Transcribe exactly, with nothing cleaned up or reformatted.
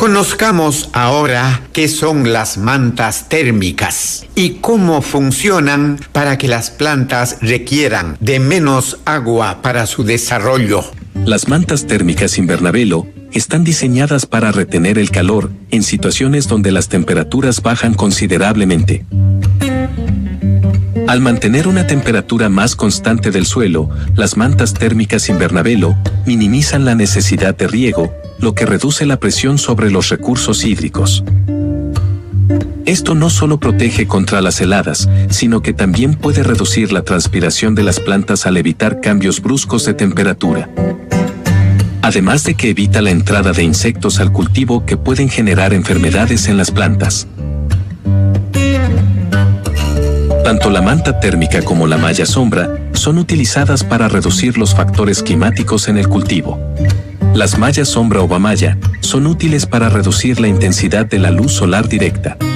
Conozcamos ahora qué son las mantas térmicas y cómo funcionan para que las plantas requieran de menos agua para su desarrollo. Las mantas térmicas invernadero están diseñadas para retener el calor en situaciones donde las temperaturas bajan considerablemente. Al mantener una temperatura más constante del suelo, las mantas térmicas invernadero minimizan la necesidad de riego, lo que reduce la presión sobre los recursos hídricos. Esto no solo protege contra las heladas, sino que también puede reducir la transpiración de las plantas al evitar cambios bruscos de temperatura. Además de que evita la entrada de insectos al cultivo que pueden generar enfermedades en las plantas. Tanto la manta térmica como la malla sombra son utilizadas para reducir los factores climáticos en el cultivo. Las mallas sombra o bamalla son útiles para reducir la intensidad de la luz solar directa.